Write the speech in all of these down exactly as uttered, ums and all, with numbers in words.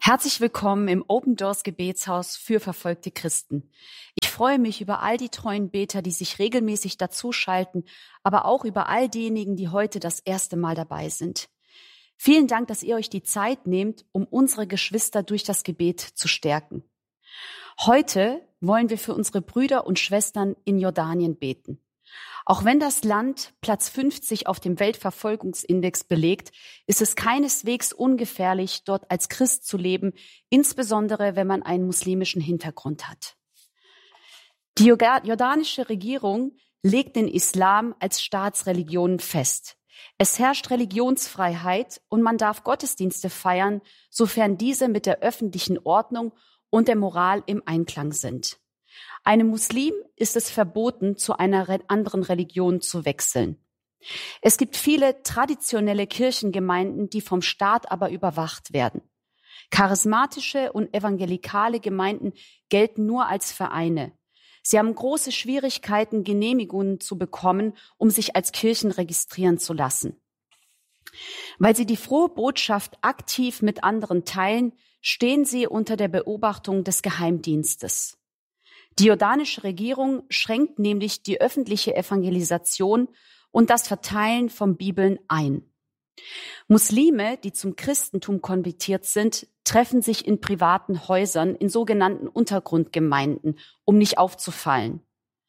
Herzlich willkommen im Open Doors Gebetshaus für verfolgte Christen. Ich freue mich über all die treuen Beter, die sich regelmäßig dazuschalten, aber auch über all diejenigen, die heute das erste Mal dabei sind. Vielen Dank, dass ihr euch die Zeit nehmt, um unsere Geschwister durch das Gebet zu stärken. Heute wollen wir für unsere Brüder und Schwestern in Jordanien beten. Auch wenn das Land Platz fünfzig auf dem Weltverfolgungsindex belegt, ist es keineswegs ungefährlich, dort als Christ zu leben, insbesondere wenn man einen muslimischen Hintergrund hat. Die jordanische Regierung legt den Islam als Staatsreligion fest. Es herrscht Religionsfreiheit und man darf Gottesdienste feiern, sofern diese mit der öffentlichen Ordnung und der Moral im Einklang sind. Einem Muslim ist es verboten, zu einer anderen Religion zu wechseln. Es gibt viele traditionelle Kirchengemeinden, die vom Staat aber überwacht werden. Charismatische und evangelikale Gemeinden gelten nur als Vereine. Sie haben große Schwierigkeiten, Genehmigungen zu bekommen, um sich als Kirchen registrieren zu lassen. Weil sie die frohe Botschaft aktiv mit anderen teilen, stehen sie unter der Beobachtung des Geheimdienstes. Die jordanische Regierung schränkt nämlich die öffentliche Evangelisation und das Verteilen von Bibeln ein. Muslime, die zum Christentum konvertiert sind, treffen sich in privaten Häusern, in sogenannten Untergrundgemeinden, um nicht aufzufallen.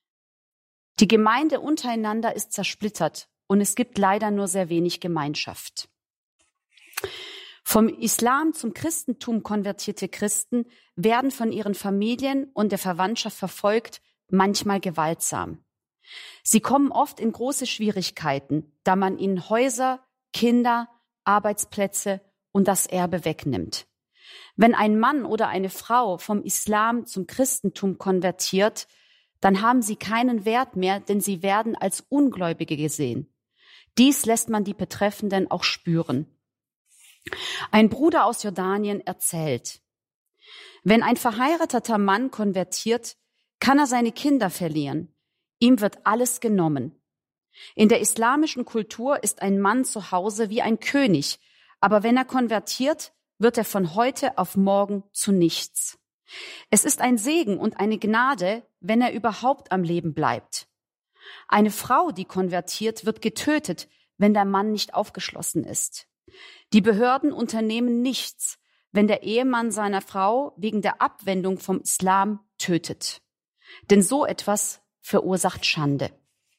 Die Gemeinde untereinander ist zersplittert und es gibt leider nur sehr wenig Gemeinschaft. Vom Islam zum Christentum konvertierte Christen werden von ihren Familien und der Verwandtschaft verfolgt, manchmal gewaltsam. Sie kommen oft in große Schwierigkeiten, da man ihnen Häuser, Kinder, Arbeitsplätze und das Erbe wegnimmt. Wenn ein Mann oder eine Frau vom Islam zum Christentum konvertiert, dann haben sie keinen Wert mehr, denn sie werden als Ungläubige gesehen. Dies lässt man die Betreffenden auch spüren. Ein Bruder aus Jordanien erzählt: Wenn ein verheirateter Mann konvertiert, kann er seine Kinder verlieren. Ihm wird alles genommen. In der islamischen Kultur ist ein Mann zu Hause wie ein König, aber wenn er konvertiert, wird er von heute auf morgen zu nichts. Es ist ein Segen und eine Gnade, wenn er überhaupt am Leben bleibt. Eine Frau, die konvertiert, wird getötet, wenn der Mann nicht aufgeschlossen ist. Die Behörden unternehmen nichts, wenn der Ehemann seiner Frau wegen der Abwendung vom Islam tötet. Denn so etwas verursacht Schande.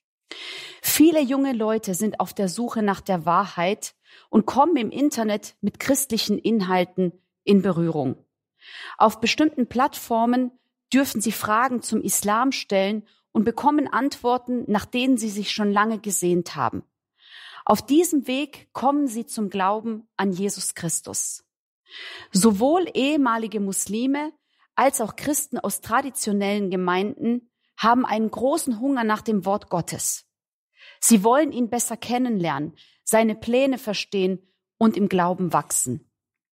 Viele junge Leute sind auf der Suche nach der Wahrheit und kommen im Internet mit christlichen Inhalten in Berührung. Auf bestimmten Plattformen dürfen sie Fragen zum Islam stellen und bekommen Antworten, nach denen sie sich schon lange gesehnt haben. Auf diesem Weg kommen sie zum Glauben an Jesus Christus. Sowohl ehemalige Muslime als auch Christen aus traditionellen Gemeinden haben einen großen Hunger nach dem Wort Gottes. Sie wollen ihn besser kennenlernen, seine Pläne verstehen und im Glauben wachsen.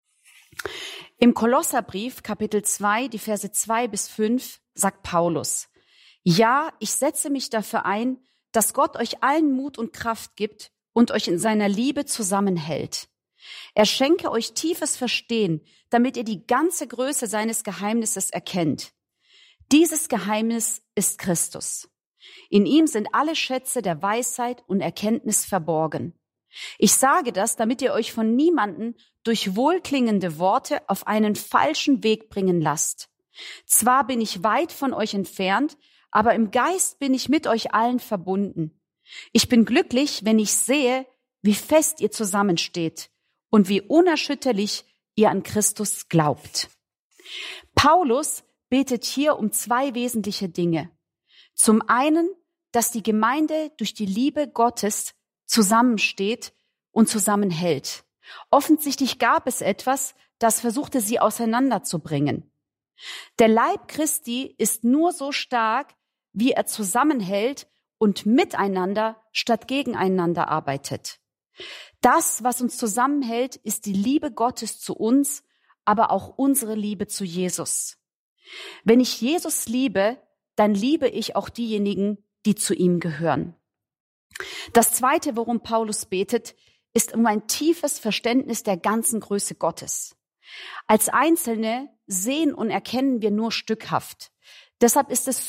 Im Kolosserbrief, Kapitel zwei, die Verse zwei bis fünf, sagt Paulus: Ja, ich setze mich dafür ein, dass Gott euch allen Mut und Kraft gibt und euch in seiner Liebe zusammenhält. Er schenke euch tiefes Verstehen, damit ihr die ganze Größe seines Geheimnisses erkennt. Dieses Geheimnis ist Christus. In ihm sind alle Schätze der Weisheit und Erkenntnis verborgen. Ich sage das, damit ihr euch von niemanden durch wohlklingende Worte auf einen falschen Weg bringen lasst. Zwar bin ich weit von euch entfernt, aber im Geist bin ich mit euch allen verbunden. Ich bin glücklich, wenn ich sehe, wie fest ihr zusammensteht und wie unerschütterlich ihr an Christus glaubt. Paulus betet hier um zwei wesentliche Dinge. Zum einen, dass die Gemeinde durch die Liebe Gottes zusammensteht und zusammenhält. Offensichtlich gab es etwas, das versuchte sie auseinanderzubringen. Der Leib Christi ist nur so stark, wie er zusammenhält und miteinander statt gegeneinander arbeitet. Das, was uns zusammenhält, ist die Liebe Gottes zu uns, aber auch unsere Liebe zu Jesus. Wenn ich Jesus liebe, dann liebe ich auch diejenigen, die zu ihm gehören. Das Zweite, worum Paulus betet, ist um ein tiefes Verständnis der ganzen Größe Gottes. Als Einzelne sehen und erkennen wir nur stückhaft. Deshalb ist es